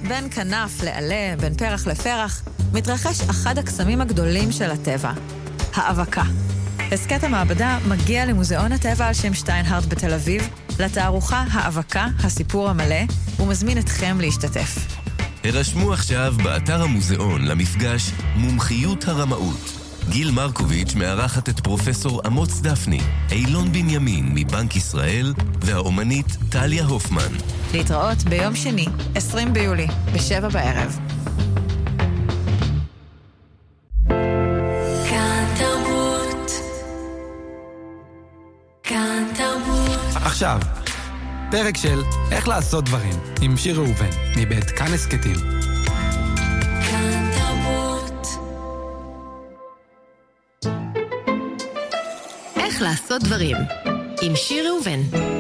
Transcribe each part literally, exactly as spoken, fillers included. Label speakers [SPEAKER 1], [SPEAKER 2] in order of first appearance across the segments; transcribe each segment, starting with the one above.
[SPEAKER 1] בין כנף לעלה, בין פרח לפרח, מתרחש אחד הקסמים הגדולים של הטבע, האבקה. הסקט המעבדה מגיע למוזיאון הטבע על שם שטיינהרט בתל אביב, לתערוכה האבקה, הסיפור המלא, ומזמין אתכם להשתתף.
[SPEAKER 2] הרשמו עכשיו באתר המוזיאון למפגש מומחיות הרמאות. גיל מרקוביץ' מארחת את פרופסור אמוץ דפני, אילון בנימין מבנק ישראל והאומנית טליה הופמן.
[SPEAKER 1] להתראות ביום שני, עשרים ביולי, בשבע בערב.
[SPEAKER 3] כאן תרבות. כאן תרבות.
[SPEAKER 4] עכשיו, פרק של איך לעשות דברים עם שיר ראובן, מבית כאן הסקטים.
[SPEAKER 3] כאן תרבות.
[SPEAKER 5] איך לעשות דברים עם שיר ראובן.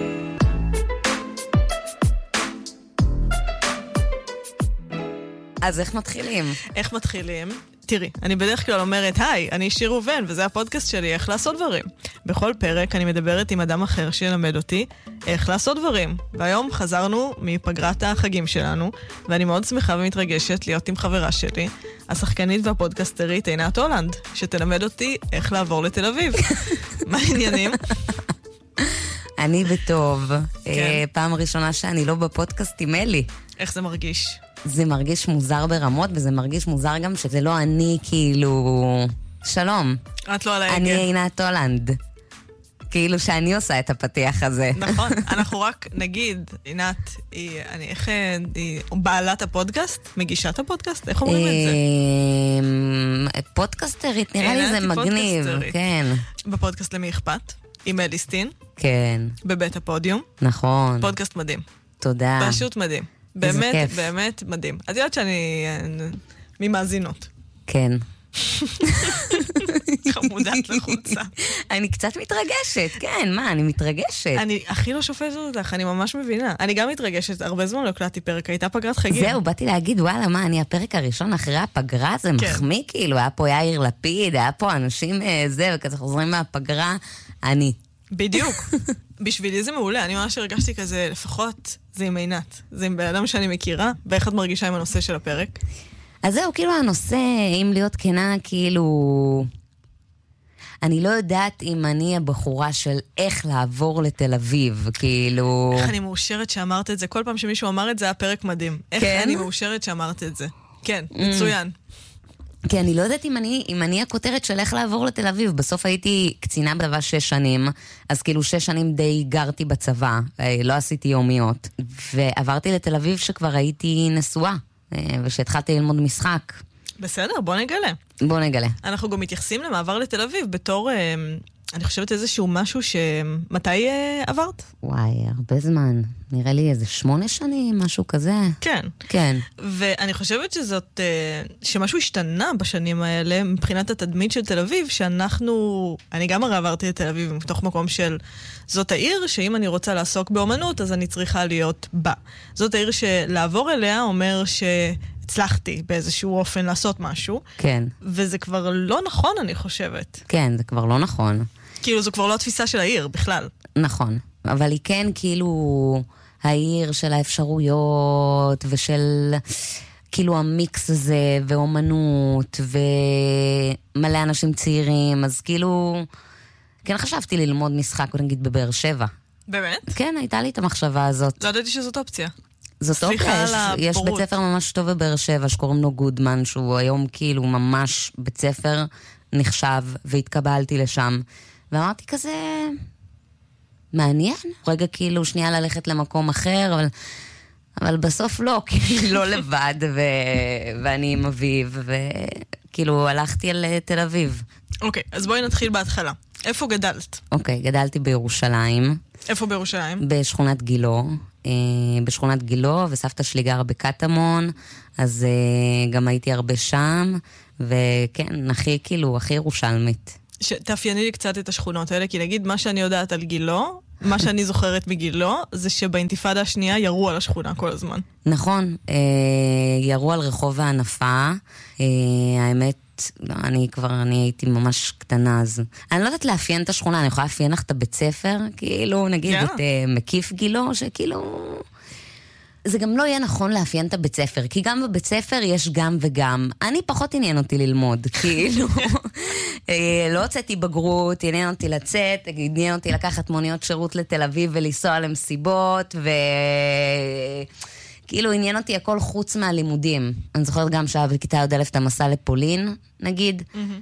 [SPEAKER 1] אז איך מתחילים?
[SPEAKER 6] איך מתחילים? תראי, אני בדרך כלל אומרת, היי, אני שיר ראובן, וזה הפודקאסט שלי, איך לעשות דברים. בכל פרק אני מדברת עם אדם אחר שילמד אותי איך לעשות דברים. והיום חזרנו מפגרת החגים שלנו, ואני מאוד שמחה ומתרגשת להיות עם חברה שלי, השחקנית והפודקסטרית עינת הולנד, שתלמד אותי איך לעבור לתל אביב. מה העניינים?
[SPEAKER 7] אני בטוב. פעם ראשונה שאני לא בפודקאסט עם אלי.
[SPEAKER 6] איך זה מרגיש?
[SPEAKER 7] זה מרגיש מוזר ברמות, וזה מרגיש מוזר גם שזה לא אני, כאילו... שלום.
[SPEAKER 6] את לא על ההגה.
[SPEAKER 7] אני עינת הולנד. כאילו שאני עושה את הפתיח הזה.
[SPEAKER 6] נכון. אנחנו רק נגיד, עינת, היא, אני, איך, היא בעלת הפודקאסט? מגישת הפודקאסט? איך אומרים את זה?
[SPEAKER 7] פודקסטרית, נראה לי זה מגניב. כן.
[SPEAKER 6] בפודקאסט למי אכפת? עם אליסטין.
[SPEAKER 7] כן.
[SPEAKER 6] בבית הפודיום.
[SPEAKER 7] נכון.
[SPEAKER 6] פודקאסט מדהים.
[SPEAKER 7] תודה.
[SPEAKER 6] פשוט מדהים. באמת, באמת מדהים. את יודעת שאני ממאזינות.
[SPEAKER 7] כן.
[SPEAKER 6] חמודת לחוצה.
[SPEAKER 7] אני קצת מתרגשת, כן, מה, אני מתרגשת.
[SPEAKER 6] אני הכי לא שופטת אותך, אני ממש מבינה. אני גם מתרגשת, הרבה זמן לא הקלטתי פרק, הייתה פגרת חגים.
[SPEAKER 7] זהו, באתי להגיד, וואלה, מה, אני הפרק הראשון אחרי הפגרה, זה מחמיא, כאילו, היה פה יאיר לפיד, היה פה אנשים זה, וכזה חוזרים מהפגרה, אני.
[SPEAKER 6] בדיוק. בשבילי זה מעולה, אני ממש הרגשתי כזה, לפחות זה עם עינת, זה עם בן אדם שאני מכירה, ואיך את מרגישה עם הנושא של הפרק?
[SPEAKER 7] אז זהו, כאילו הנושא, אם להיות כנה, כאילו... אני לא יודעת אם אני הבחורה של איך לעבור לתל אביב, כאילו...
[SPEAKER 6] איך אני מאושרת שאמרת את זה? כל פעם שמישהו אמר את זה, היה פרק מדהים. איך
[SPEAKER 7] כן?
[SPEAKER 6] אני מאושרת שאמרת את זה? כן, מצוין.
[SPEAKER 7] כי אני לא יודעת אם אני, אם אני הכותרת של איך לעבור לתל אביב. בסוף הייתי קצינה בצבא שש שנים, אז כאילו שש שנים די גרתי בצבא, לא עשיתי יומיות. ועברתי לתל אביב שכבר הייתי נשואה, ושהתחלתי ללמוד משחק.
[SPEAKER 6] בסדר, בוא נגלה.
[SPEAKER 7] בוא נגלה.
[SPEAKER 6] אנחנו גם מתייחסים למעבר לתל אביב בתור, אני חושבת איזשהו משהו ש... מתי עברת?
[SPEAKER 7] וואי, הרבה זמן. נראה לי איזה שמונה שנים, משהו כזה.
[SPEAKER 6] כן.
[SPEAKER 7] כן.
[SPEAKER 6] ואני חושבת שזאת, שמשהו השתנה בשנים האלה, מבחינת התדמית של תל אביב, שאנחנו, אני גם הרי עברתי לתל אביב, מתוך מקום של, זאת העיר שאם אני רוצה לעסוק באומנות, אז אני צריכה להיות בה. זאת העיר שלעבור אליה אומר ש... הצלחתי באיזשהו אופן לעשות משהו.
[SPEAKER 7] כן.
[SPEAKER 6] וזה כבר לא נכון, אני חושבת.
[SPEAKER 7] כן, זה כבר לא נכון.
[SPEAKER 6] כאילו, זו כבר לא התפיסה של העיר, בכלל.
[SPEAKER 7] נכון. אבל היא כן, כאילו, העיר של האפשרויות, ושל, כאילו, המיקס הזה, ואומנות, ומלא אנשים צעירים, אז כאילו, כן חשבתי ללמוד משחק, נגיד, בבאר שבע.
[SPEAKER 6] באמת?
[SPEAKER 7] כן, הייתה לי את המחשבה הזאת.
[SPEAKER 6] לא ידעתי שזאת אופציה.
[SPEAKER 7] זאת אופציה, יש בית ספר ממש טוב בבאר שבע, שקוראים לו גודמן, שהוא היום כאילו ממש בית ספר נחשב, והתקבלתי לשם. ואמרתי כזה, מעניין. רגע כאילו שנייה ללכת למקום אחר, אבל, אבל בסוף לא, כאילו לא לבד, ו, ואני עם אביב, וכאילו הלכתי על תל אביב.
[SPEAKER 6] אוקיי, אז בואי נתחיל בהתחלה. איפה גדלת?
[SPEAKER 7] אוקיי, גדלתי בירושלים.
[SPEAKER 6] איפה בירושלים?
[SPEAKER 7] בשכונת גילו. בשכונת גילו, וסבתא שלי גרה בקטמון, אז גם הייתי הרבה שם, וכן, הכי כאילו, הכי ירושלמית.
[SPEAKER 6] תאפייני לי קצת את השכונות האלה, כי נגיד מה שאני יודעת על גילו, מה שאני זוכרת מגילו, זה שבאינתיפאדה השנייה ירו על השכונה כל הזמן.
[SPEAKER 7] נכון, ירו על רחוב הענפה, האמת, אני כבר, אני הייתי ממש קטנה אז. אני לא יודעת לאפיין את השכונה, אני יכולה לאפיין לך את הבית ספר, כאילו, נגיד, את מקיף גילו, שכאילו... זה גם לא יהיה נכון לאפיין את הבית ספר, כי גם בבית ספר יש גם וגם. אני פחות עניין אותי ללמוד, כאילו. לא הוצאתי בגרות, עניין אותי לצאת, עניין אותי לקחת מוניות שירות לתל אביב ולנסוע למסיבות, ו... כאילו עניין אותי הכל חוץ מהלימודים. אני זוכרת גם שהיה בכיתה י' אלף את המסע לפולין, נגיד,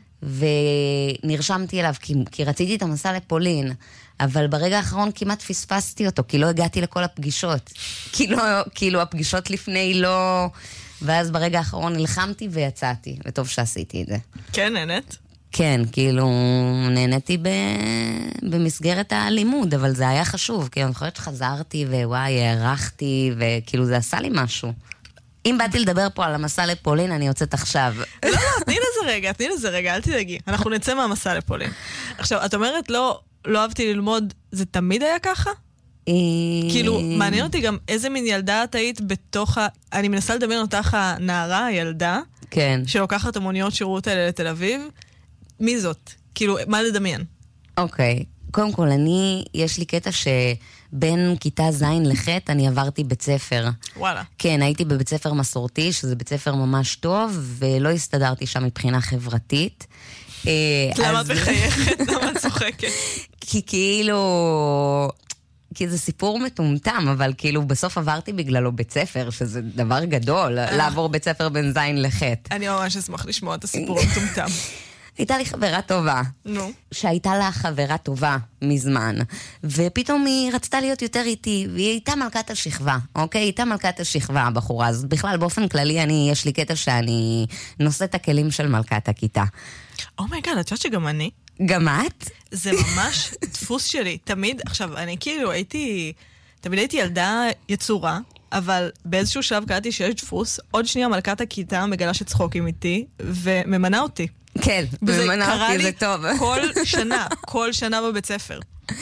[SPEAKER 7] ונרשמתי אליו, כי, כי רציתי את המסע לפולין, אבל ברגע האחרון כמעט פספסתי אותו, כי לא הגעתי לכל הפגישות. כאילו, כאילו הפגישות לפני לא... ואז ברגע האחרון נלחמתי ויצאתי, וטוב שעשיתי את זה.
[SPEAKER 6] כן, נהנית?
[SPEAKER 7] כן, כאילו, נהניתי ב... במסגרת הלימוד, אבל זה היה חשוב, כי אני חושבת שחזרתי ווואי, הערכתי, וכאילו זה עשה לי משהו. אם באתי לדבר פה על המסע לפולין, אני יוצאת עכשיו.
[SPEAKER 6] לא, לא, תני לזה רגע, תני לזה רגע, אל תדאגי. אנחנו נצא מהמסע לפולין. עכשיו, את אומרת, לא, לא אהבתי ללמוד, זה תמיד היה ככה? כאילו, מעניין אותי גם איזה מין ילדה את היית בתוך ה... אני מנסה לדמיין אותך הנערה, הילדה,
[SPEAKER 7] כן.
[SPEAKER 6] שלוקחת המוניות שירות האלה לתל אביב. מי זאת? כאילו, מה לדמיין?
[SPEAKER 7] אוקיי. קודם כל, אני, יש לי קטע שבין כיתה ז' לח' אני עברתי בית ספר.
[SPEAKER 6] וואלה.
[SPEAKER 7] כן, הייתי בבית ספר מסורתי, שזה בית ספר ממש טוב, ולא הסתדרתי שם מבחינה חברתית.
[SPEAKER 6] למה את מחייכת? למה את צוחקת?
[SPEAKER 7] כי כאילו... כי זה סיפור מטומטם, אבל כאילו בסוף עברתי בגללו בית ספר, שזה דבר גדול, לעבור בית ספר בין ז' לח'.
[SPEAKER 6] אני ממש אשמח לשמוע את הסיפור המטומטם.
[SPEAKER 7] הייתה לי חברה טובה.
[SPEAKER 6] נו.
[SPEAKER 7] שהייתה לה חברה טובה מזמן, ופתאום היא רצתה להיות יותר איתי, והיא הייתה מלכת השכבה, אוקיי? היא הייתה מלכת השכבה, הבחורה הזאת. בכלל, באופן כללי, אני, יש לי קטע שאני נושא את הכלים של מלכת הכיתה.
[SPEAKER 6] אומייגאד, את יודעת שגם אני?
[SPEAKER 7] גם את?
[SPEAKER 6] זה ממש דפוס שלי. תמיד, עכשיו, אני כאילו הייתי, תמיד הייתי ילדה יצורה, אבל באיזשהו שלב קראתי שיש דפוס, עוד שנייה מלכת הכיתה מגלה שצחוקים איתי, וממנה אותי.
[SPEAKER 7] כן, ממנה אותי, זה טוב.
[SPEAKER 6] כל שנה, כל שנה בבית ספר.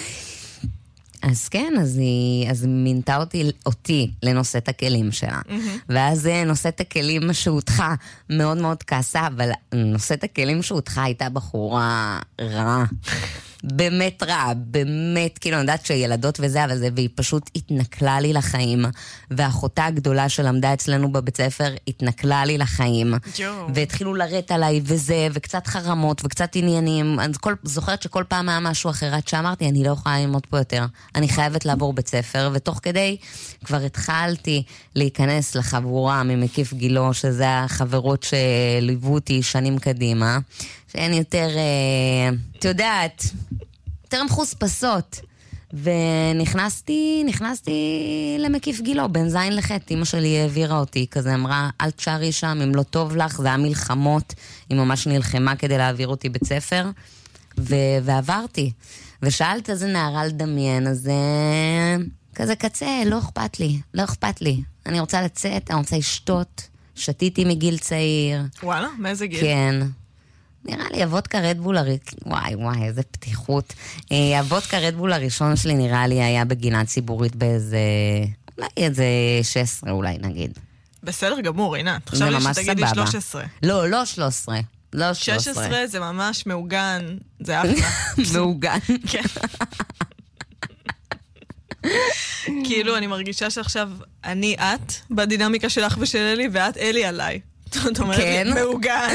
[SPEAKER 7] אז כן, אז היא, אז היא מינתה אותי, אותי לנושאת הכלים שלה. Mm-hmm. ואז נושאת הכלים שהותחה מאוד מאוד כעסה, אבל נושאת הכלים שהותחה הייתה בחורה רעה. באמת רע, באמת, כאילו, אני יודעת שילדות וזה, אבל זה, והיא פשוט התנקלה לי לחיים, ואחותה הגדולה שלמדה אצלנו בבית ספר, התנקלה לי לחיים, והתחילו לרדת עליי וזה, וקצת חרמות, וקצת עניינים, אני כל, זוכרת שכל פעם היה משהו אחרת שאמרתי, אני לא יכולה ללמוד פה יותר, אני חייבת לעבור בית ספר, ותוך כדי כבר התחלתי להיכנס לחבורה ממקיף גילו, שזה החברות שליוו אותי שנים קדימה, שהן יותר, את יודעת, יותר מחוספסות. ונכנסתי, נכנסתי למקיף גילו, בין זין לחט. אמא שלי העבירה אותי, כזה אמרה, אל תשארי שם, אם לא טוב לך, זה היה מלחמות. היא ממש נלחמה כדי להעביר אותי בית ספר, ו- ועברתי. ושאלת איזה נערה לדמיין, אז כזה קצה, לא אכפת לי, לא אכפת לי. אני רוצה לצאת, אני רוצה לשתות, שתיתי מגיל צעיר.
[SPEAKER 6] וואלה, מאיזה גיל?
[SPEAKER 7] כן. נראה לי, הוודקה רדבול הראשון, וואי וואי, איזה פתיחות. הוודקה רדבול הראשון שלי נראה לי היה בגינה ציבורית באיזה, אולי איזה שש עשרה אולי נגיד.
[SPEAKER 6] בסדר גמור, עינת. עכשיו לי שתגידי שלוש עשרה.
[SPEAKER 7] לא, לא שלוש עשרה. לא שלוש עשרה.
[SPEAKER 6] שש עשרה זה ממש מעוגן, זה אחלה.
[SPEAKER 7] מעוגן. כן.
[SPEAKER 6] כאילו, אני מרגישה שעכשיו אני את, בדינמיקה שלך ושל אלי, ואת אלי עליי. זאת אומרת לי, מעוגן.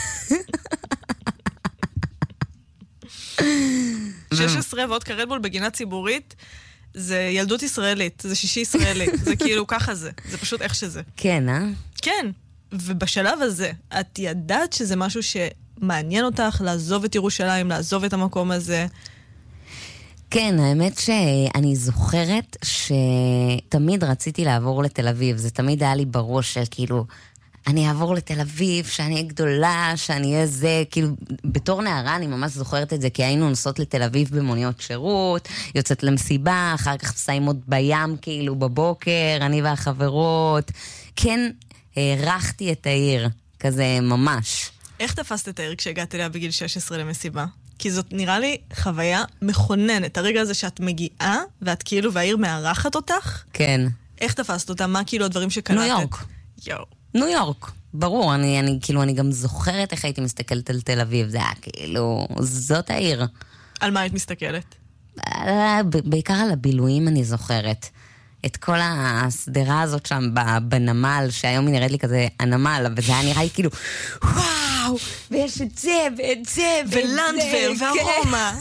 [SPEAKER 6] שש עשרה וודקה רדבול בגינה ציבורית, זה ילדות ישראלית, זה שישי ישראלי, זה כאילו ככה זה, זה פשוט איך שזה.
[SPEAKER 7] כן, אה?
[SPEAKER 6] כן, ובשלב הזה, את ידעת שזה משהו שמעניין אותך, לעזוב את ירושלים, לעזוב את המקום הזה?
[SPEAKER 7] כן, האמת שאני זוכרת שתמיד רציתי לעבור לתל אביב, זה תמיד היה לי בראש של כאילו, אני אעבור לתל אביב, שאני אהיה גדולה, שאני אהיה זה, כאילו, בתור נערה אני ממש זוכרת את זה, כי היינו נוסעות לתל אביב במוניות שירות, יוצאת למסיבה, אחר כך סיימות בים, כאילו, בבוקר, אני והחברות. כן, הערכתי את העיר, כזה ממש.
[SPEAKER 6] איך תפסת את העיר כשהגעת אליה בגיל שש עשרה למסיבה? כי זאת נראה לי חוויה מכוננת, הרגע הזה שאת מגיעה, ואת כאילו, והעיר מארחת אותך?
[SPEAKER 7] כן.
[SPEAKER 6] איך תפסת אותה? מה כאילו הדברים שקלטת?
[SPEAKER 7] ניו יורק.
[SPEAKER 6] יואו.
[SPEAKER 7] ניו יורק, ברור, אני, אני, כאילו, אני גם זוכרת איך הייתי מסתכלת על תל אביב, זה היה כאילו, זאת העיר.
[SPEAKER 6] על מה היית מסתכלת?
[SPEAKER 7] בעיקר על הבילויים אני זוכרת. את כל הסדרה הזאת שם בנמל, שהיום היא נראית לי כזה הנמל, וזה היה נראה לי כאילו, וואו, ויש את זה, ואת זה,
[SPEAKER 6] ולנדבר, והרומא.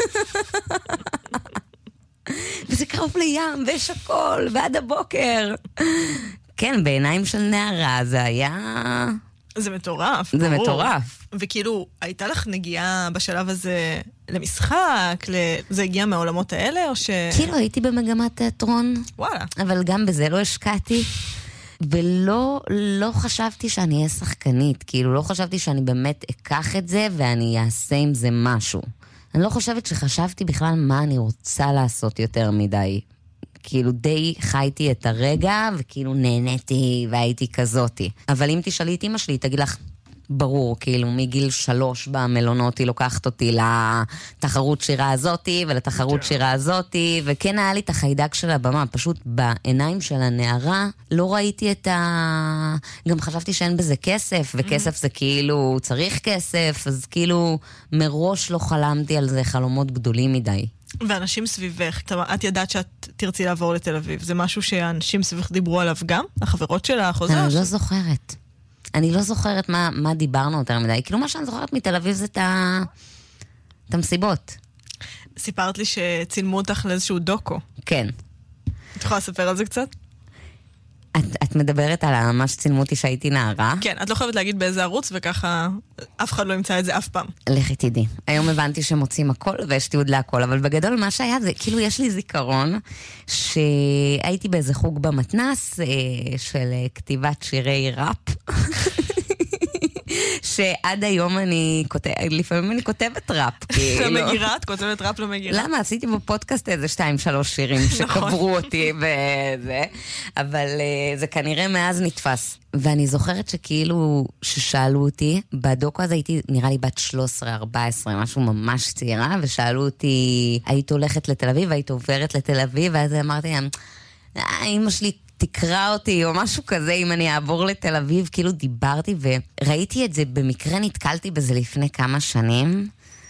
[SPEAKER 7] וזה קרוב לים, ויש הכל, ועד הבוקר. כן, בעיניים של נערה, זה היה...
[SPEAKER 6] זה מטורף.
[SPEAKER 7] זה
[SPEAKER 6] ברור.
[SPEAKER 7] מטורף.
[SPEAKER 6] וכאילו, הייתה לך נגיעה בשלב הזה למשחק? זה הגיע מהעולמות האלה, או ש...
[SPEAKER 7] כאילו, הייתי במגמת תיאטרון.
[SPEAKER 6] וואלה.
[SPEAKER 7] אבל גם בזה לא השקעתי. ולא לא חשבתי שאני אהיה שחקנית. כאילו, לא חשבתי שאני באמת אקח את זה, ואני אעשה עם זה משהו. אני לא חושבת שחשבתי בכלל מה אני רוצה לעשות יותר מדי. כאילו די חייתי את הרגע, וכאילו נהניתי והייתי כזאתי. אבל אם תשאלי את אמא שלי, תגיד לך, ברור, כאילו מגיל שלוש במלונות היא לוקחת אותי לתחרות שירה הזאתי, ולתחרות שירה הזאתי, וכן היה לי את החיידק של הבמה, פשוט בעיניים של הנערה, לא ראיתי את ה... גם חשבתי שאין בזה כסף, וכסף זה כאילו צריך כסף, אז כאילו מראש לא חלמתי על זה חלומות גדולים מדי.
[SPEAKER 6] ואנשים סביבך, את ידעת שאת תרצי לעבור לתל אביב, זה משהו שהאנשים סביבך דיברו עליו גם? החברות שלך או זה?
[SPEAKER 7] אני לא זוכרת. אני לא זוכרת מה, מה דיברנו יותר מדי. כאילו מה שאני זוכרת מתל אביב זה את ה... את המסיבות.
[SPEAKER 6] סיפרת לי שצילמו אותך לאיזשהו דוקו.
[SPEAKER 7] כן.
[SPEAKER 6] את יכולה לספר על זה קצת?
[SPEAKER 7] את, את מדברת על מה שצילמו אותי שהייתי נערה?
[SPEAKER 6] כן, את לא חייבת להגיד באיזה ערוץ, וככה אף אחד לא ימצא את זה אף פעם.
[SPEAKER 7] לכי תדעי. היום הבנתי שמוצאים הכל ויש תיעוד להכל, אבל בגדול מה שהיה זה, כאילו יש לי זיכרון שהייתי באיזה חוג במתנס אה, של כתיבת שירי ראפ. שעד היום אני כותבת, לפעמים אני כותבת ראפ.
[SPEAKER 6] למגירה? את כותבת ראפ למגירה?
[SPEAKER 7] למה? עשיתי בפודקאסט איזה שתיים, שלוש שירים שקברו אותי וזה, אבל זה כנראה מאז נתפס. ואני זוכרת שכאילו, ששאלו אותי, בדוקו הזה הייתי נראה לי בת שלוש עשרה ארבע עשרה, משהו ממש צעירה, ושאלו אותי, היית הולכת לתל אביב, היית עוברת לתל אביב, ואז אמרתי להם, אמא שלי תקרא אותי, או משהו כזה, אם אני אעבור לתל אביב, כאילו דיברתי, וראיתי את זה, במקרה נתקלתי בזה לפני כמה שנים,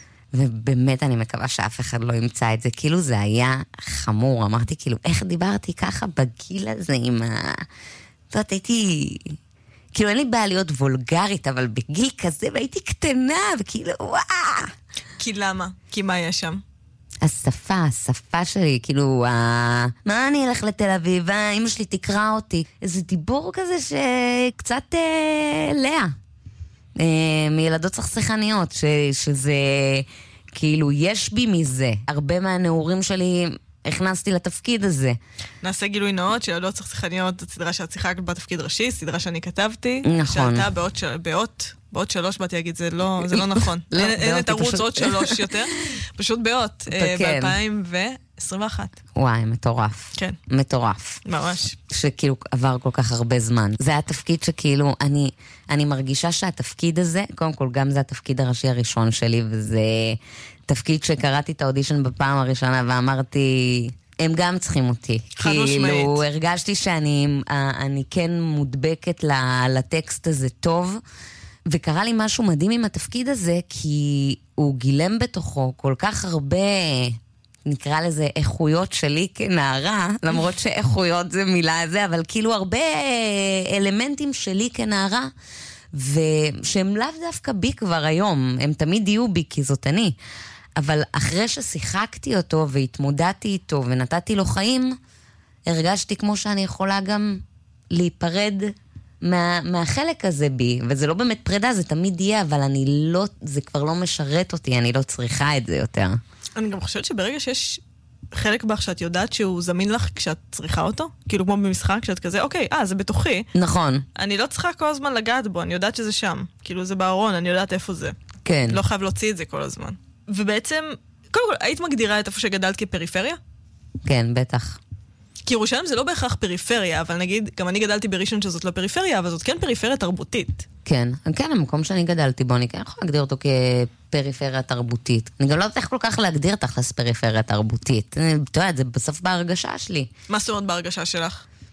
[SPEAKER 7] ובאמת אני מקווה שאף אחד לא ימצא את זה, כאילו זה היה חמור, אמרתי כאילו, איך דיברתי ככה בגיל הזה עם ה... זאת אומרת, הייתי... כאילו אין לי בעיה להיות וולגרית, אבל בגיל כזה, והייתי קטנה, וכאילו, וואו!
[SPEAKER 6] כי למה? כי מה יש שם?
[SPEAKER 7] השפה, השפה שלי, כאילו, ה... מה אני אלך לתל אביב? אמא שלי תקרא אותי. איזה דיבור כזה שקצת אה, לאה. אה, מילדות סכסכניות, ש... שזה, כאילו, יש בי מזה. הרבה מהנעורים שלי הכנסתי לתפקיד הזה.
[SPEAKER 6] נעשה גילוי נאות, שילדות סכסכניות, זו סדרה שאת שיחקת בתפקיד ראשי, סדרה שאני כתבתי.
[SPEAKER 7] נכון.
[SPEAKER 6] שעלתה באות, של... באות, באות שלוש, באתי להגיד, זה לא, זה לא נכון. אין את ערוץ עוד שלוש יותר. פשוט באות, ב-אלפיים עשרים ואחת.
[SPEAKER 7] וואי, מטורף.
[SPEAKER 6] כן.
[SPEAKER 7] מטורף.
[SPEAKER 6] ממש.
[SPEAKER 7] שכאילו עבר כל כך הרבה זמן. זה היה תפקיד שכאילו, אני, אני מרגישה שהתפקיד הזה, קודם כל גם זה התפקיד הראשי הראשון שלי, וזה תפקיד שקראתי את האודישן בפעם הראשונה, ואמרתי, הם גם צריכים אותי.
[SPEAKER 6] חד משמעית.
[SPEAKER 7] כאילו, הרגשתי שאני אני כן מודבקת לטקסט הזה טוב, וקרה לי משהו מדהים עם התפקיד הזה, כי הוא גילם בתוכו כל כך הרבה, נקרא לזה איכויות שלי כנערה, למרות שאיכויות זה מילה הזה, אבל כאילו הרבה אלמנטים שלי כנערה, ושהם לאו דווקא בי כבר היום, הם תמיד יהיו בי כי זאת אני. אבל אחרי ששיחקתי אותו והתמודדתי איתו ונתתי לו חיים, הרגשתי כמו שאני יכולה גם להיפרד מה, מהחלק הזה בי, וזה לא באמת פרידה, זה תמיד יהיה, אבל אני לא, זה כבר לא משרת אותי, אני לא צריכה את זה יותר.
[SPEAKER 6] אני גם חושבת שברגע שיש חלק בך שאת יודעת שהוא זמין לך כשאת צריכה אותו, כאילו כמו במשחק, כשאת כזה, אוקיי, אה, זה בתוכי.
[SPEAKER 7] נכון.
[SPEAKER 6] אני לא צריכה כל הזמן לגעת בו, אני יודעת שזה שם. כאילו זה בארון, אני יודעת איפה זה.
[SPEAKER 7] כן.
[SPEAKER 6] לא חייב להוציא את זה כל הזמן. ובעצם, קודם כל, היית מגדירה את איפה שגדלת כפריפריה?
[SPEAKER 7] כן, בטח.
[SPEAKER 6] כי ירושלים זה לא בהכרח פריפריה, אבל נגיד, גם אני גדלתי בראשון שזאת לא פריפריה, אבל זאת כן פריפריה תרבותית.
[SPEAKER 7] כן, כן, המקום שאני גדלתי בו, אני כן יכולה להגדיר אותו כפריפריה תרבותית. אני גם לא יודעת איך כל כך להגדיר תכלס פריפריה תרבותית. אתה יודע, זה בסוף בהרגשה שלי.
[SPEAKER 6] מה זאת אומרת בהרגשה שלך?